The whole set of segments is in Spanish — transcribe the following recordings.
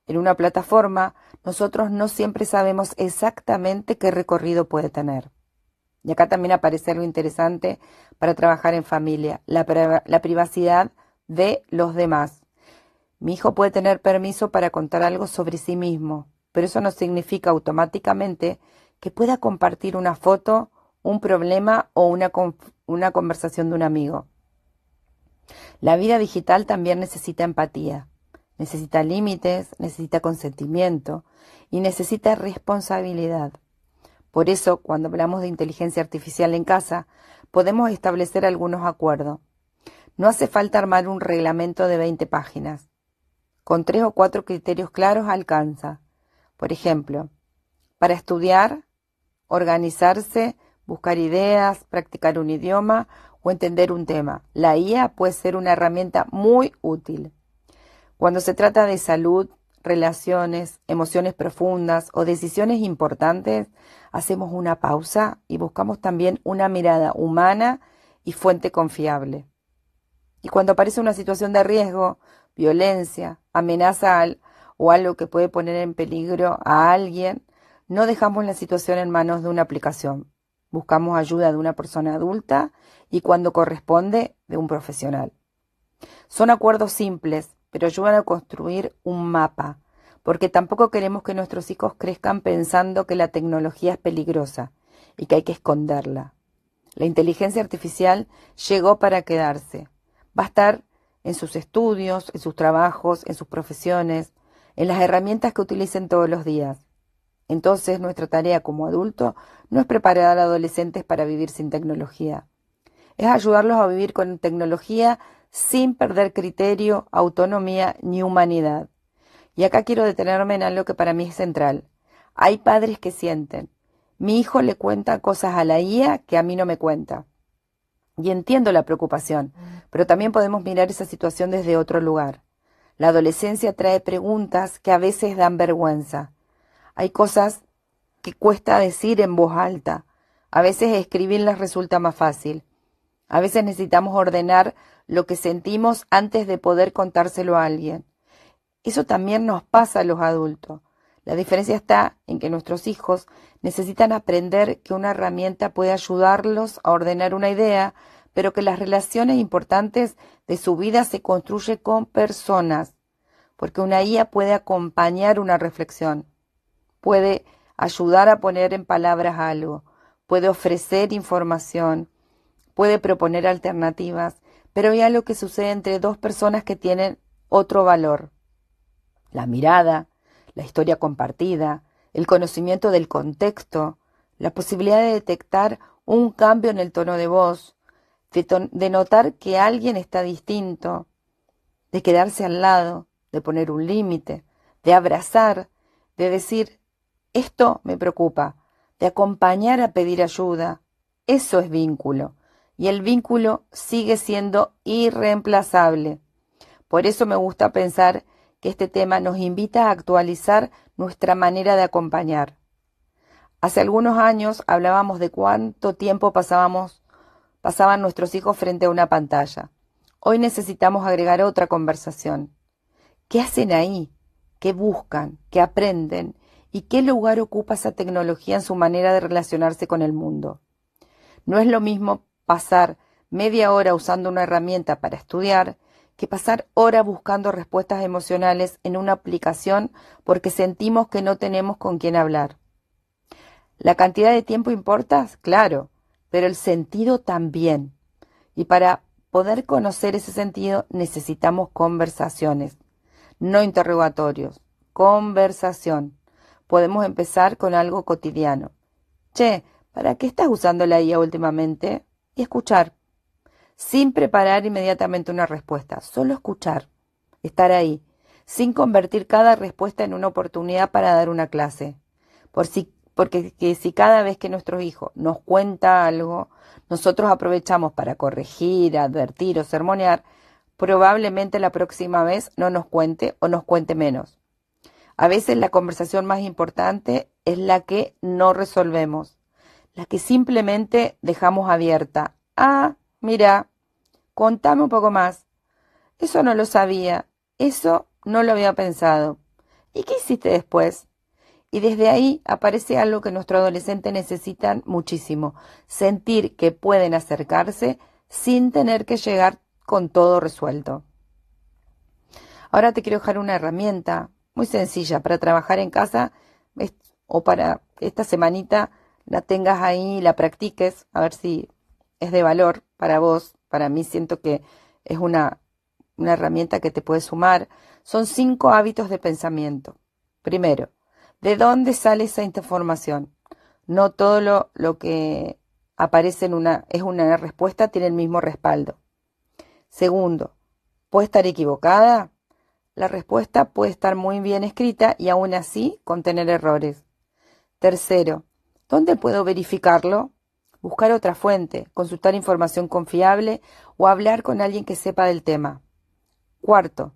En una plataforma, nosotros no siempre sabemos exactamente qué recorrido puede tener. Y acá también aparece algo interesante para trabajar en familia, la privacidad de los demás. Mi hijo puede tener permiso para contar algo sobre sí mismo, pero eso no significa automáticamente que pueda compartir una foto, un problema o una conversación de un amigo. La vida digital también necesita empatía, necesita límites, necesita consentimiento y necesita responsabilidad. Por eso, cuando hablamos de inteligencia artificial en casa, podemos establecer algunos acuerdos. No hace falta armar un reglamento de 20 páginas. Con 3 o 4 criterios claros alcanza. Por ejemplo, para estudiar, organizarse, buscar ideas, practicar un idioma o entender un tema. La IA puede ser una herramienta muy útil. Cuando se trata de salud, relaciones, emociones profundas o decisiones importantes, hacemos una pausa y buscamos también una mirada humana y fuente confiable. Y cuando aparece una situación de riesgo, violencia, amenaza o algo que puede poner en peligro a alguien, no dejamos la situación en manos de una aplicación. Buscamos ayuda de una persona adulta y cuando corresponde, de un profesional. Son acuerdos simples, pero ayudan a construir un mapa, porque tampoco queremos que nuestros hijos crezcan pensando que la tecnología es peligrosa y que hay que esconderla. La inteligencia artificial llegó para quedarse. Va a estar en sus estudios, en sus trabajos, en sus profesiones, en las herramientas que utilicen todos los días. Entonces, nuestra tarea como adulto no es preparar a adolescentes para vivir sin tecnología. Es ayudarlos a vivir con tecnología sin perder criterio, autonomía ni humanidad. Y acá quiero detenerme en algo que para mí es central. Hay padres que sienten, mi hijo le cuenta cosas a la IA que a mí no me cuenta. Y entiendo la preocupación, pero también podemos mirar esa situación desde otro lugar. La adolescencia trae preguntas que a veces dan vergüenza. Hay cosas que cuesta decir en voz alta. A veces escribirlas resulta más fácil. A veces necesitamos ordenar lo que sentimos antes de poder contárselo a alguien. Eso también nos pasa a los adultos. La diferencia está en que nuestros hijos necesitan aprender que una herramienta puede ayudarlos a ordenar una idea, pero que las relaciones importantes de su vida se construyen con personas, porque una IA puede acompañar una reflexión, puede ayudar a poner en palabras algo, puede ofrecer información, puede proponer alternativas, pero hay algo que sucede entre dos personas que tienen otro valor. La mirada, la historia compartida, el conocimiento del contexto, la posibilidad de detectar un cambio en el tono de voz, de notar que alguien está distinto, de quedarse al lado, de poner un límite, de abrazar, de decir, esto me preocupa, de acompañar a pedir ayuda. Eso es vínculo. Y el vínculo sigue siendo irreemplazable. Por eso me gusta pensar que este tema nos invita a actualizar nuestra manera de acompañar. Hace algunos años hablábamos de cuánto tiempo pasaban nuestros hijos frente a una pantalla. Hoy necesitamos agregar otra conversación. ¿Qué hacen ahí? ¿Qué buscan? ¿Qué aprenden? ¿Y qué lugar ocupa esa tecnología en su manera de relacionarse con el mundo? No es lo mismo pasar media hora usando una herramienta para estudiar que pasar horas buscando respuestas emocionales en una aplicación porque sentimos que no tenemos con quién hablar. ¿La cantidad de tiempo importa? Claro, pero el sentido también. Y para poder conocer ese sentido necesitamos conversaciones, no interrogatorios, conversación. Podemos empezar con algo cotidiano. Che, ¿para qué estás usando la IA últimamente? Y escuchar. Sin preparar inmediatamente una respuesta, solo escuchar, estar ahí, sin convertir cada respuesta en una oportunidad para dar una clase. Porque si cada vez que nuestro hijo nos cuenta algo, nosotros aprovechamos para corregir, advertir o sermonear, probablemente la próxima vez no nos cuente o nos cuente menos. A veces la conversación más importante es la que no resolvemos, la que simplemente dejamos abierta. Ah, mira, contame un poco más. Eso no lo sabía, eso no lo había pensado. ¿Y qué hiciste después? Y desde ahí aparece algo que nuestros adolescentes necesitan muchísimo, sentir que pueden acercarse sin tener que llegar con todo resuelto. Ahora te quiero dejar una herramienta muy sencilla para trabajar en casa o para esta semanita la tengas ahí y la practiques, a ver si es de valor para vos. Para mí siento que es una herramienta que te puede sumar. Son 5 hábitos de pensamiento. Primero, ¿de dónde sale esa información? No todo lo que aparece es una respuesta, tiene el mismo respaldo. Segundo, ¿puede estar equivocada? La respuesta puede estar muy bien escrita y aún así contener errores. Tercero, ¿dónde puedo verificarlo? Buscar otra fuente, consultar información confiable o hablar con alguien que sepa del tema. Cuarto,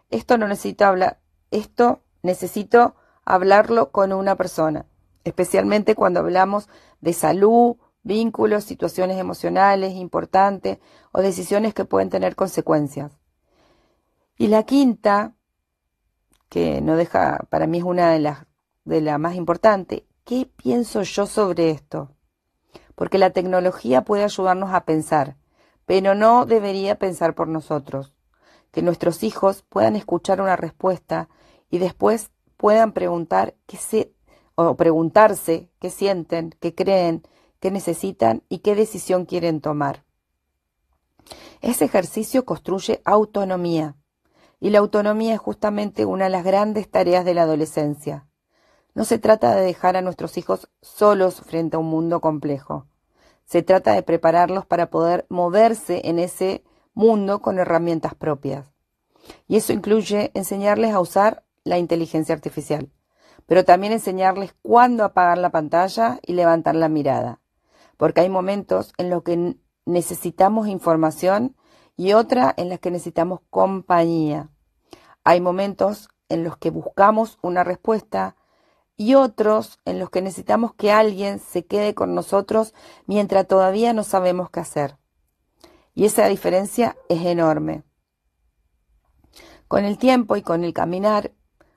esto necesito hablarlo con una persona, especialmente cuando hablamos de salud, vínculos, situaciones emocionales importantes o decisiones que pueden tener consecuencias. Y la quinta, que no deja, para mí es una de las más importantes, ¿qué pienso yo sobre esto? Porque la tecnología puede ayudarnos a pensar, pero no debería pensar por nosotros. Que nuestros hijos puedan escuchar una respuesta y después puedan preguntarse qué sienten, qué creen, qué necesitan y qué decisión quieren tomar. Ese ejercicio construye autonomía. Y la autonomía es justamente una de las grandes tareas de la adolescencia. No se trata de dejar a nuestros hijos solos frente a un mundo complejo. Se trata de prepararlos para poder moverse en ese mundo con herramientas propias. Y eso incluye enseñarles a usar la inteligencia artificial, pero también enseñarles cuándo apagar la pantalla y levantar la mirada. Porque hay momentos en los que necesitamos información y otra en las que necesitamos compañía. Hay momentos en los que buscamos una respuesta y otros en los que necesitamos que alguien se quede con nosotros mientras todavía no sabemos qué hacer. Y esa diferencia es enorme. Con el tiempo y con el caminar,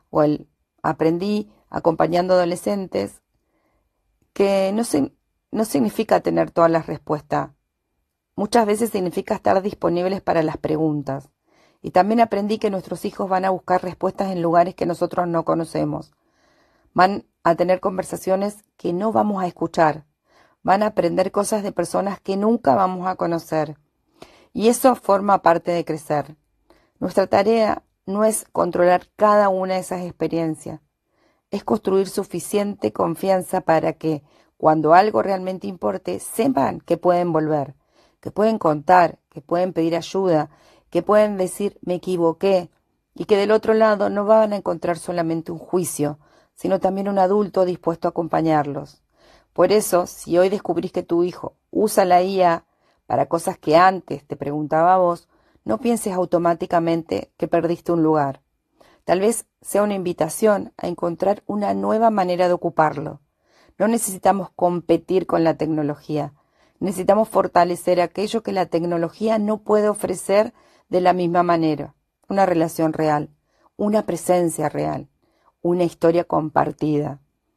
aprendí acompañando adolescentes que no significa tener todas las respuestas. Muchas veces significa estar disponibles para las preguntas. Y también aprendí que nuestros hijos van a buscar respuestas en lugares que nosotros no conocemos. Van a tener conversaciones que no vamos a escuchar. Van a aprender cosas de personas que nunca vamos a conocer. Y eso forma parte de crecer. Nuestra tarea no es controlar cada una de esas experiencias. Es construir suficiente confianza para que, cuando algo realmente importe, sepan que pueden volver, que pueden contar, que pueden pedir ayuda, que pueden decir me equivoqué y que del otro lado no van a encontrar solamente un juicio, sino también un adulto dispuesto a acompañarlos. Por eso, si hoy descubrís que tu hijo usa la IA para cosas que antes te preguntaba a vos, no pienses automáticamente que perdiste un lugar. Tal vez sea una invitación a encontrar una nueva manera de ocuparlo. No necesitamos competir con la tecnología. Necesitamos fortalecer aquello que la tecnología no puede ofrecer de la misma manera. Una relación real, una presencia real, una historia compartida.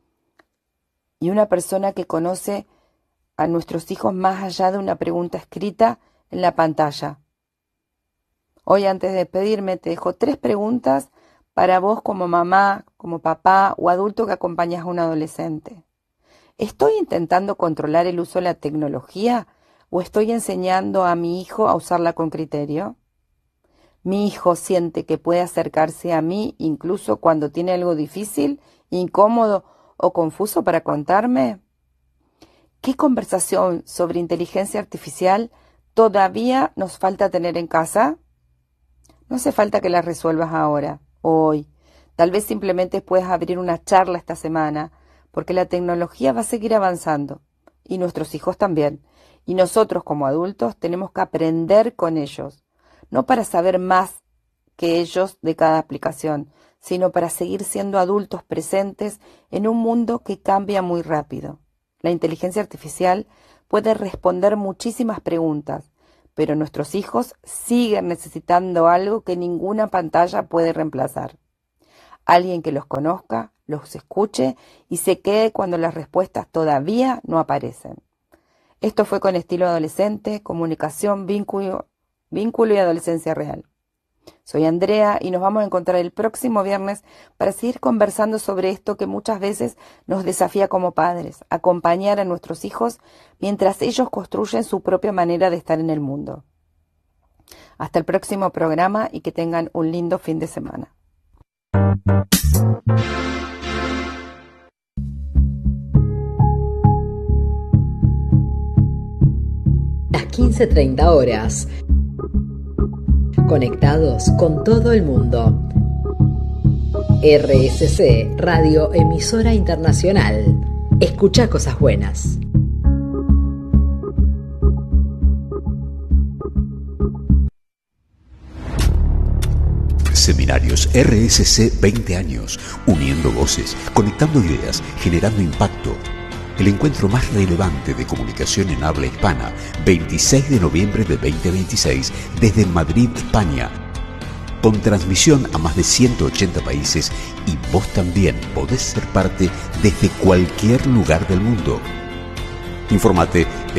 Y una persona que conoce a nuestros hijos más allá de una pregunta escrita en la pantalla. Hoy, antes de despedirme, te dejo 3 preguntas para vos como mamá, como papá o adulto que acompañas a un adolescente. ¿Estoy intentando controlar el uso de la tecnología o estoy enseñando a mi hijo a usarla con criterio? ¿Mi hijo siente que puede acercarse a mí incluso cuando tiene algo difícil, incómodo o confuso para contarme? ¿Qué conversación sobre inteligencia artificial todavía nos falta tener en casa? No hace falta que la resuelvas ahora, hoy. Tal vez simplemente puedas abrir una charla esta semana, porque la tecnología va a seguir avanzando, y nuestros hijos también. Y nosotros como adultos tenemos que aprender con ellos, no para saber más que ellos de cada aplicación, sino para seguir siendo adultos presentes en un mundo que cambia muy rápido. La inteligencia artificial puede responder muchísimas preguntas, pero nuestros hijos siguen necesitando algo que ninguna pantalla puede reemplazar. alguien que los conozca, los escuche y se quede cuando las respuestas todavía no aparecen. Esto fue Con Estilo Adolescente, comunicación, vínculo y adolescencia real. Soy Andrea y nos vamos a encontrar el próximo viernes para seguir conversando sobre esto que muchas veces nos desafía como padres, acompañar a nuestros hijos mientras ellos construyen su propia manera de estar en el mundo. Hasta el próximo programa y que tengan un lindo fin de semana. Las 15:30 horas. Conectados con todo el mundo. RSC, Radio Emisora Internacional. Escucha cosas buenas. Seminarios RSC 20 años, uniendo voces, conectando ideas, generando impacto. El encuentro más relevante de comunicación en habla hispana, 26 de noviembre de 2026, desde Madrid, España. Con transmisión a más de 180 países y vos también podés ser parte desde cualquier lugar del mundo. Informate en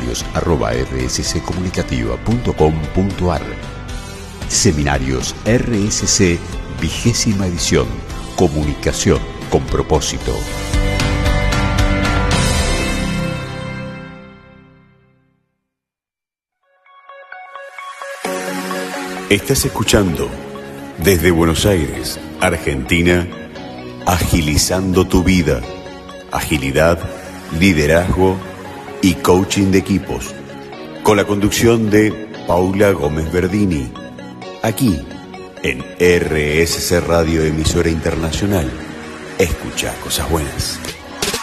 seminarios@rsccomunicativa.com.ar. Seminarios RSC, 20ª edición. Comunicación con propósito. Estás escuchando desde Buenos Aires, Argentina, Agilizando tu vida. Agilidad, liderazgo y coaching de equipos. Con la conducción de Paula Gómez Verdini. Aquí, en RSC Radio Emisora Internacional. Escucha cosas buenas.